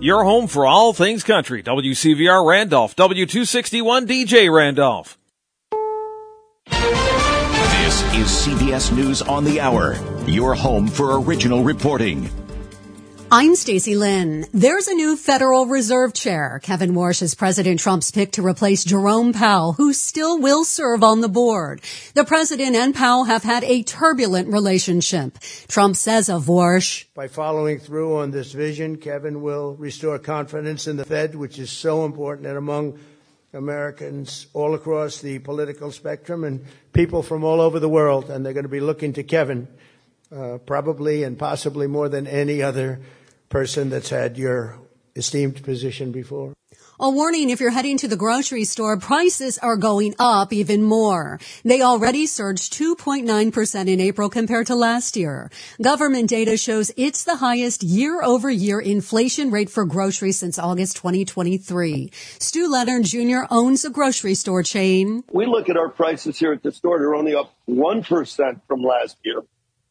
Your home for all things country. WCVR Randolph, W261 DJ Randolph. This is CBS News on the Hour, your home for original reporting. I'm Stacey Lynn. There's a new Federal Reserve Chair. Kevin Warsh is President Trump's pick to replace Jerome Powell, who still will serve on the board. The president and Powell have had a turbulent relationship. Trump says of Warsh, by following through on this vision, Kevin will restore confidence in the Fed, which is so important and among Americans all across the political spectrum and people from all over the world. And they're going to be looking to Kevin, probably and possibly more than any other person that's had your esteemed position before. A warning, if you're heading to the grocery store, prices are going up even more. They already surged 2.9% in April compared to last year. Government data shows it's the highest year-over-year inflation rate for groceries since August 2023. Stu Leonard Jr. owns a grocery store chain. We look at our prices here at the store, they're only up 1% from last year.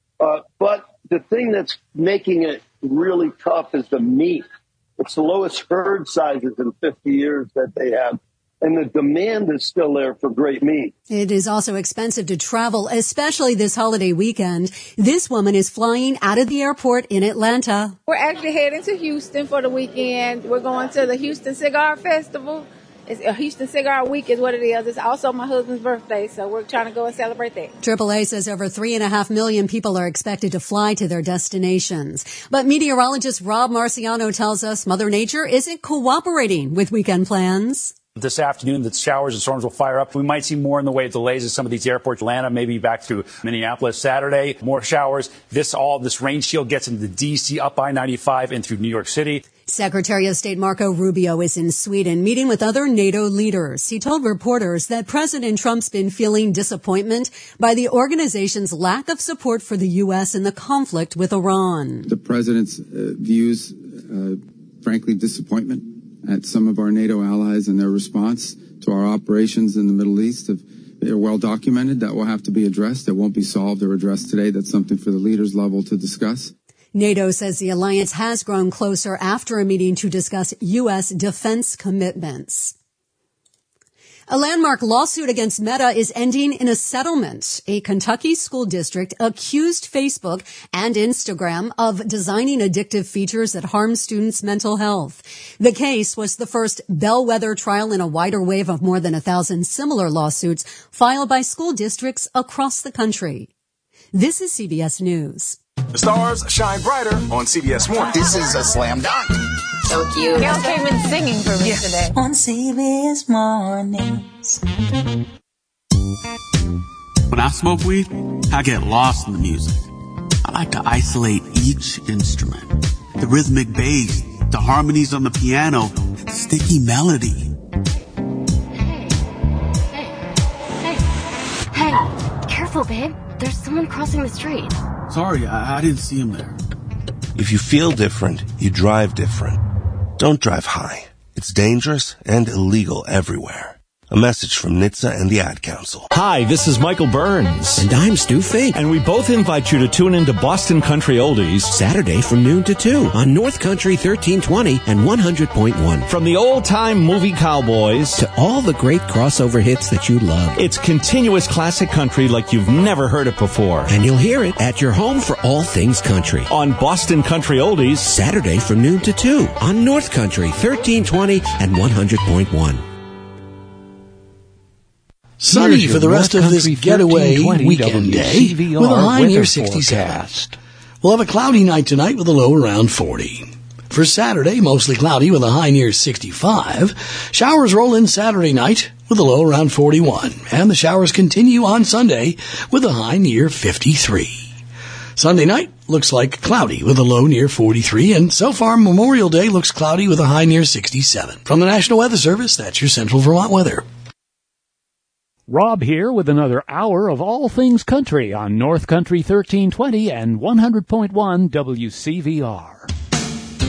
But the thing that's making it really tough is the meat. It's the lowest herd sizes in 50 years that they have. And the demand is still there for great meat. It is also expensive to travel, especially this holiday weekend. This woman is flying out of the airport in Atlanta. We're actually heading to Houston for the weekend. We're going to the Houston Cigar Festival. It's a Houston Cigar Week is what it is. It's also my husband's birthday, so we're trying to go and celebrate that. AAA says over 3.5 million people are expected to fly to their destinations. But meteorologist Rob Marciano tells us Mother Nature isn't cooperating with weekend plans. This afternoon, the showers and storms will fire up. We might see more in the way of delays at some of these airports. Atlanta, maybe back to Minneapolis. Saturday, more showers. This rain shield gets into D.C., up I-95 and through New York City. Secretary of State Marco Rubio is in Sweden meeting with other NATO leaders. He told reporters that President Trump's been feeling disappointment by the organization's lack of support for the U.S. in the conflict with Iran. The president's views, frankly, disappointment at some of our NATO allies and their response to our operations in the Middle East. They're well documented. That will have to be addressed. It won't be solved or addressed today. That's something for the leaders level to discuss. NATO says the alliance has grown closer after a meeting to discuss U.S. defense commitments. A landmark lawsuit against Meta is ending in a settlement. A Kentucky school district accused Facebook and Instagram of designing addictive features that harm students' mental health. The case was the first bellwether trial in a wider wave of more than 1,000 similar lawsuits filed by school districts across the country. This is CBS News. The stars shine brighter on CBS Mornings. This is a slam dunk. So cute. Gail came in singing for me today. On CBS Mornings. When I smoke weed, I get lost in the music. I like to isolate each instrument. The rhythmic bass, the harmonies on the piano, the sticky melody. Hey, careful, babe. There's someone crossing the street. Sorry, I didn't see him there. If you feel different, you drive different. Don't drive high. It's dangerous and illegal everywhere. A message from NHTSA and the Ad Council. Hi, this is Michael Burns. And I'm Stu Fink. And we both invite you to tune into Boston Country Oldies Saturday from noon to 2 on North Country 1320 and 100.1. From the old-time movie cowboys to all the great crossover hits that you love. It's continuous classic country like you've never heard it before. And you'll hear it at your home for all things country. On Boston Country Oldies Saturday from noon to 2 on North Country 1320 and 100.1. Sunny for the rest of this getaway weekend day with a high near 67. We'll have a cloudy night tonight with a low around 40. For Saturday, mostly cloudy with a high near 65. Showers roll in Saturday night with a low around 41. And the showers continue on Sunday with a high near 53. Sunday night looks like cloudy with a low near 43. And so far, Memorial Day looks cloudy with a high near 67. From the National Weather Service, that's your Central Vermont weather. Rob here with another hour of all things country on North Country 1320 and 100.1 WCVR.